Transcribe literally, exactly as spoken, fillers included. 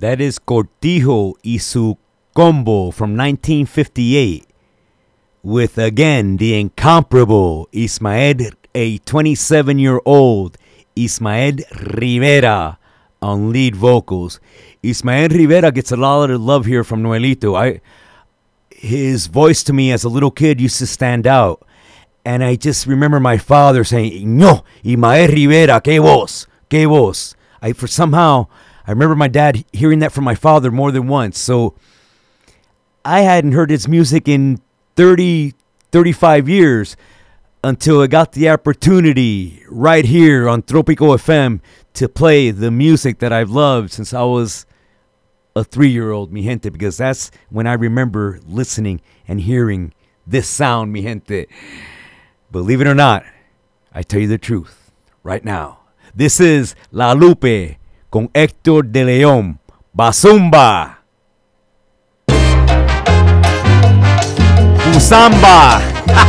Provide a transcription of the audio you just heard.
That is Cortijo y su combo from nineteen fifty-eight with, again, the incomparable Ismael, a twenty-seven-year-old Ismael Rivera on lead vocals. Ismael Rivera gets a lot of love here from Noelito. I, his voice to me as a little kid used to stand out. And I just remember my father saying, "No, Ismael Rivera, que voz, que voz." I, for somehow, I remember my dad hearing that from my father more than once. So I hadn't heard his music in thirty, thirty-five years until I got the opportunity right here on Tropico F M to play the music that I've loved since I was a three-year-old, mi gente, because that's when I remember listening and hearing this sound, mi gente. Believe it or not, I tell you the truth right now. This is La Lupe con Héctor de León. Bazumba. Usamba.